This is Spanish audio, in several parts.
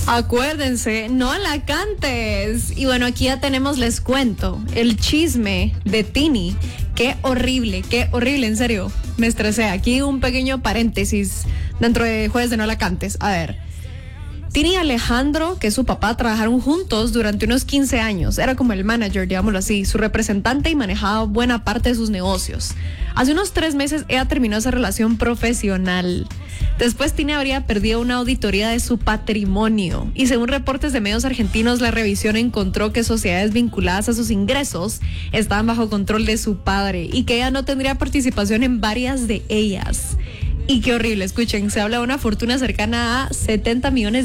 Acuérdense, no la cantes. Y bueno, aquí ya tenemos, les cuento, el chisme de Tini. Qué horrible, en serio. Me estresé. Aquí un pequeño paréntesis dentro de Jueves de No la cantes. A ver. Tini y Alejandro, que es su papá, trabajaron juntos durante unos 15 años. Era como el manager, digámoslo así, su representante, y manejaba buena parte de sus negocios. Hace unos 3 meses ella terminó esa relación profesional. Después Tini habría perdido una auditoría de su patrimonio. Y según reportes de medios argentinos, la revisión encontró que sociedades vinculadas a sus ingresos estaban bajo control de su padre y que ella no tendría participación en varias de ellas. Y qué horrible, escuchen, se habla de una fortuna cercana a $70 millones,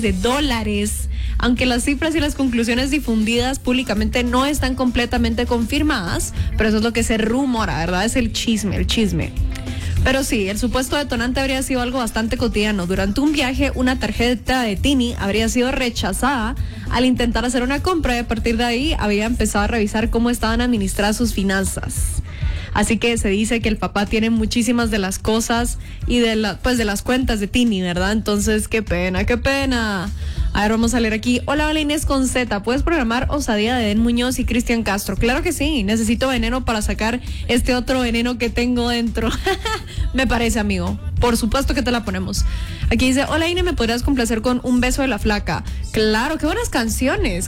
aunque las cifras y las conclusiones difundidas públicamente no están completamente confirmadas, pero eso es lo que se rumora, ¿verdad? Es el chisme. Pero sí, el supuesto detonante habría sido algo bastante cotidiano. Durante un viaje, una tarjeta de Tini habría sido rechazada al intentar hacer una compra y a partir de ahí había empezado a revisar cómo estaban administradas sus finanzas. Así que se dice que el papá tiene muchísimas de las cosas y de las cuentas de Tini, ¿verdad? Entonces, qué pena. A ver, vamos a leer aquí. Hola Inés con Z, ¿puedes programar Osadía de Den Muñoz y Cristian Castro? Claro que sí, necesito veneno para sacar este otro veneno que tengo dentro. Me parece, amigo. Por supuesto que te la ponemos. Aquí dice, hola Inés, ¿me podrías complacer con Un beso de la flaca? Claro, qué buenas canciones.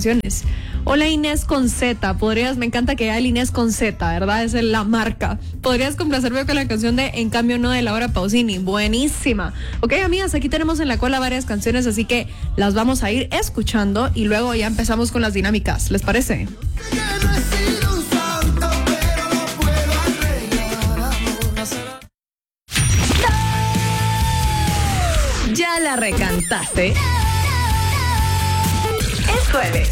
Hola Inés con Z, me encanta que haya el Inés con Z, ¿verdad? Es la marca. ¿Podrías complacerme con la canción de En cambio no de Laura Pausini? Buenísima. Ok, amigas, aquí tenemos en la cola varias canciones, así que las vamos a ir escuchando y luego ya empezamos con las dinámicas. ¿Les parece? Ya la recantaste. Es jueves.